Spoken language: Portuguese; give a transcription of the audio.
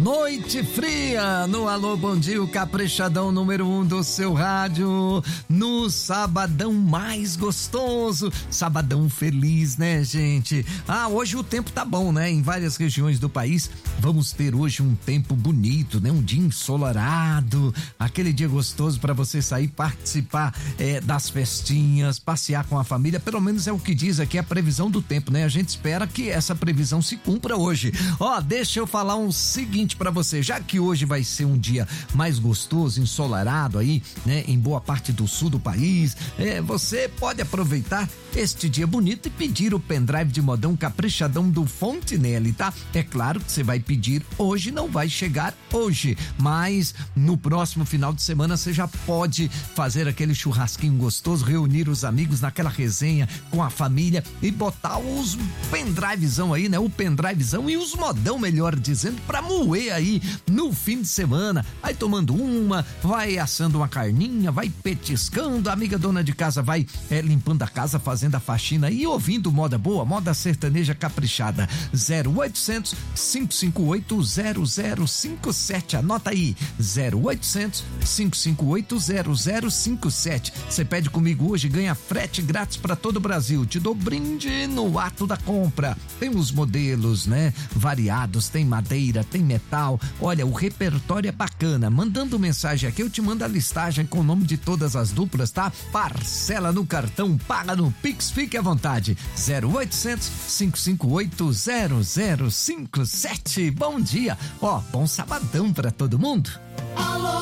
Noite Fria, no Alô Bom Dia, o caprichadão número 1 do seu rádio, no sabadão mais gostoso, sabadão feliz, né, gente? Hoje o tempo tá bom, né? Em várias regiões do país, vamos ter hoje um tempo bonito, né? Um dia ensolarado, aquele dia gostoso para você sair, participar das festinhas, passear com a família, pelo menos é o que diz aqui a previsão do tempo, né? A gente espera que essa previsão se cumpra hoje. Deixa eu falar um seguinte para você, já que hoje vai ser um dia mais gostoso, ensolarado aí, né, em boa parte do sul do país, você pode aproveitar este dia bonito e pedir o pendrive de modão caprichadão do Fontinelli, tá? É claro que você vai pedir hoje, não vai chegar hoje, mas no próximo final de semana você já pode fazer aquele churrasquinho gostoso, reunir os amigos naquela resenha com a família e botar os pendrivezão aí, né? O pendrivezão e os modão, melhor dizendo, pra moer aí no fim de semana, aí tomando vai assando uma carninha, vai petiscando, a amiga dona de casa vai limpando a casa, fazendo a faxina e ouvindo moda boa, moda sertaneja caprichada. 0800 558 0057, anota aí, 0800 558 0057. Você pede comigo hoje, ganha frete grátis para todo o Brasil, te dou brinde no ato da compra. Tem os modelos, né, variados, tem madeira, tem metal, olha, o repertório é bacana. Mandando mensagem aqui, eu te mando a listagem com o nome de todas as duplas, tá? Parcela no cartão, paga no Pix, fique à vontade. 0800 558 0057. Bom dia, bom sabadão pra todo mundo. Alô